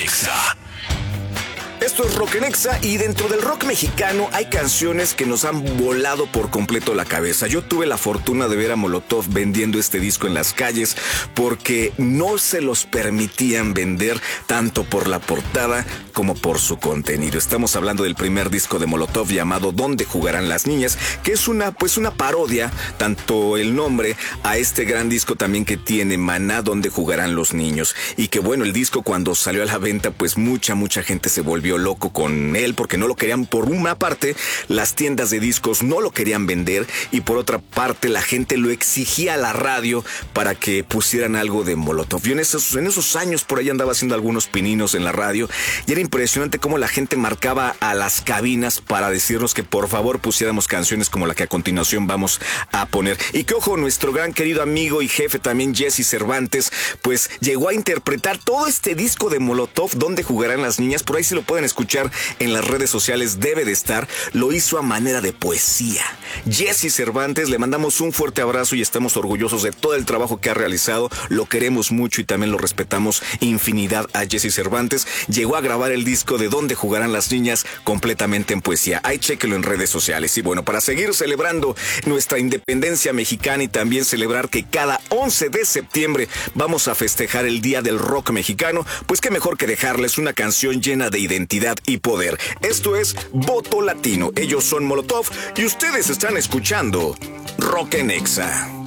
Nexa. Esto es Rock en Exa, y dentro del rock mexicano hay canciones que nos han volado por completo la cabeza. Yo tuve la fortuna de ver a Molotov vendiendo este disco en las calles porque no se los permitían vender, tanto por la portada como por su contenido. Estamos hablando del primer disco de Molotov llamado ¿Dónde jugarán las niñas?, que es una parodia, tanto el nombre, a este gran disco también que tiene Maná, ¿Dónde jugarán los niños? Y que bueno, el disco cuando salió a la venta, pues mucha gente se volvió loco con él porque no lo querían. Por una parte, las tiendas de discos no lo querían vender, y por otra parte, la gente lo exigía a la radio para que pusieran algo de Molotov. Yo en esos años por ahí andaba haciendo algunos pininos en la radio, y era impresionante cómo la gente marcaba a las cabinas para decirnos que por favor pusiéramos canciones como la que a continuación vamos a poner. Y que ojo, nuestro gran querido amigo y jefe también, Jesse Cervantes, pues llegó a interpretar todo este disco de Molotov, ¿Dónde jugarán las niñas? Por ahí se lo pueden escuchar en las redes sociales, debe de estar. Lo hizo a manera de poesía. Jesse Cervantes, le mandamos un fuerte abrazo y estamos orgullosos de todo el trabajo que ha realizado. Lo queremos mucho y también lo respetamos infinidad a Jesse Cervantes. Llegó a grabar el disco de ¿Dónde jugarán las niñas? Completamente en poesía. Ahí chéquelo en redes sociales. Y bueno, para seguir celebrando nuestra independencia mexicana y también celebrar que cada 11 de septiembre vamos a festejar el Día del Rock Mexicano, pues qué mejor que dejarles una canción llena de identidad y poder. Esto es Voto Latino. Ellos son Molotov y ustedes están escuchando Rock en Exa.